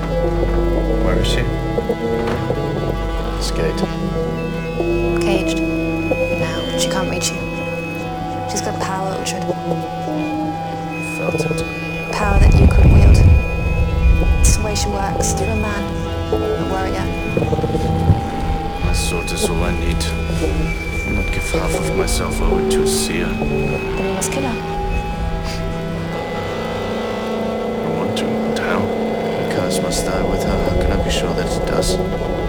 Where is she? Skate. Caged. Now she can't reach you. She's got power, Uhtred. Felt it. Power that you could wield. It's the way she works, through a man, a warrior. My sword is all I need. I'll not give half of myself over to a seer. Then you must kill her. I want to, but how? The curse must die with her. How can I be sure that it does?